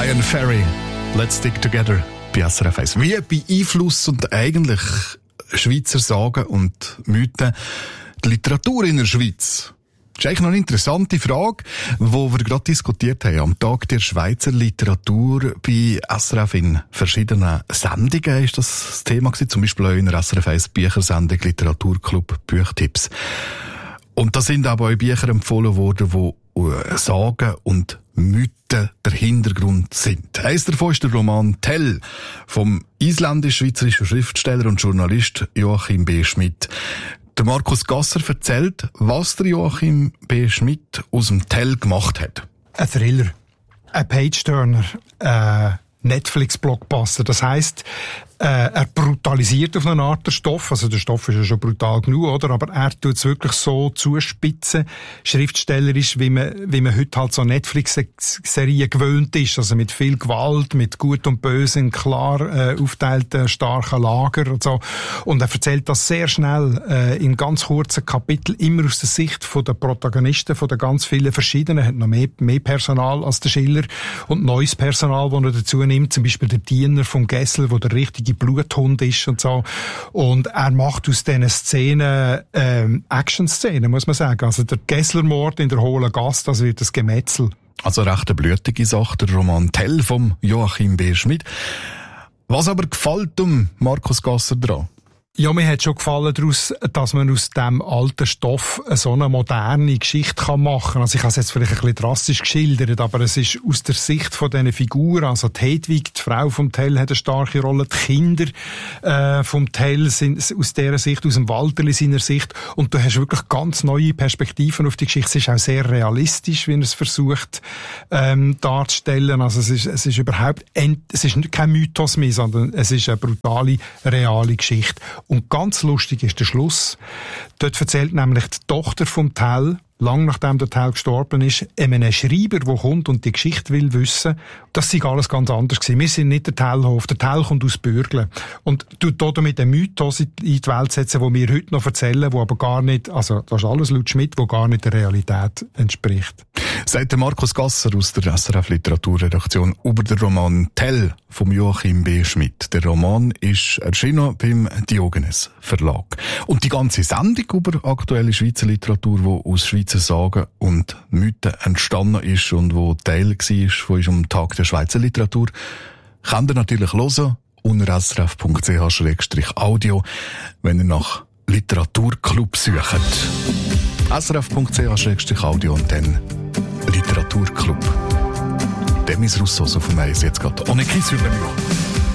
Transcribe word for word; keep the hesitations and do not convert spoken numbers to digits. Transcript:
Brian Ferry, Let's Stick Together bei S R F eins. Wie beeinflussen eigentlich Schweizer Sagen und Mythen die Literatur in der Schweiz? Das ist eigentlich noch eine interessante Frage, die wir gerade diskutiert haben am Tag der Schweizer Literatur bei S R F in verschiedenen Sendungen ist das, das Thema gewesen, zum Beispiel auch in der S R F eins Büchersendung Literaturclub Büchtipps. Und da sind aber auch Bücher empfohlen worden, die Sagen und Mythen der Hintergrund sind. Eines davon ist der Roman Tell vom isländisch-schweizerischen Schriftsteller und Journalist Joachim B. Schmidt. Der Markus Gasser erzählt, was der Joachim B. Schmidt aus dem Tell gemacht hat. Ein Thriller, ein Page-Turner, ein Netflix-Blockbuster. Das heisst, äh, er brutalisiert auf eine Art den Stoff. Also der Stoff ist ja schon brutal genug, oder? Aber er tut es wirklich so zuspitzen, schriftstellerisch, wie man, wie man heute halt so Netflix-Serien gewöhnt ist. Also mit viel Gewalt, mit Gut und Böse in klar äh, aufgeteilten starken Lager und so. Und er erzählt das sehr schnell äh, in ganz kurzen Kapiteln, immer aus der Sicht von der Protagonisten, von den ganz vielen verschiedenen. Er hat noch mehr, mehr Personal als der Schiller und neues Personal, das er dazu nimmt. Zum Beispiel der Diener vom Gessler, wo der richtige Bluthund ist und so. Und er macht aus diesen Szenen ähm, Action-Szenen, muss man sagen. Also der Gessler-Mord in der Hohlen Gasse, das wird ein Gemetzel. Also recht eine blutige Sache, der Roman Tell vom Joachim B. Schmidt. Was aber gefällt um Markus Gasser dran? Ja, mir hat schon gefallen daraus, dass man aus dem alten Stoff so eine moderne Geschichte machen kann. Also ich habe es jetzt vielleicht ein bisschen drastisch geschildert, aber es ist aus der Sicht von diesen Figuren, also die Hedwig, die Frau vom Tell, hat eine starke Rolle, die Kinder äh, vom Tell sind aus dieser Sicht, aus dem Walterli seiner Sicht, und du hast wirklich ganz neue Perspektiven auf die Geschichte. Es ist auch sehr realistisch, wie er es versucht ähm, darzustellen. Also es ist, es ist überhaupt, ent, es ist kein Mythos mehr, sondern es ist eine brutale, reale Geschichte. Und ganz lustig ist der Schluss. Dort erzählt nämlich die Tochter vom Tell, lang nachdem der Tell gestorben ist, einem Schreiber, der kommt und die Geschichte will wissen, das sei alles ganz anders gewesen. Wir sind nicht der Tellhof. Der Tell kommt aus Bürgle. Und tut da damit einen Mythos in die Welt setzen, den wir heute noch erzählen, wo aber gar nicht, also das ist alles laut Schmidt, wo gar nicht der Realität entspricht. Sagt der Markus Gasser aus der S R F Literaturredaktion über den Roman Tell vom Joachim B. Schmidt. Der Roman ist erschienen beim Diogenes Verlag. Und die ganze Sendung über aktuelle Schweizer Literatur, die aus Schweizer Sagen und Mythen entstanden ist und wo Teil war von am Tag der Schweizer Literatur, könnt ihr natürlich hören unter s r f punkt c h slash audio, wenn ihr nach Literaturclub sucht. s r f punkt c h slash audio und dann Literaturclub. Demis Rousseau, so von mir jetzt gerade. Ohne Kiss über mich.